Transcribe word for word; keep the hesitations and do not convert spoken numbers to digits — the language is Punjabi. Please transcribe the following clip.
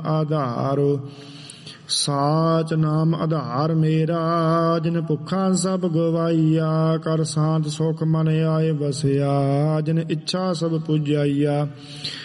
ਆਧਾਰ। ਸਾਚ ਨਾਮ ਆਧਾਰ ਮੇਰਾ, ਜਿਨ ਭੁੱਖਾਂ ਸਭ ਗਵਾਈਆ। ਕਰ ਸਾਂਤ ਸੁਖ ਮਨ ਆਏ ਵਸਿਆ, ਜਿਨ ਇੱਛਾ ਸਭ ਪੁਜਾਈਆ।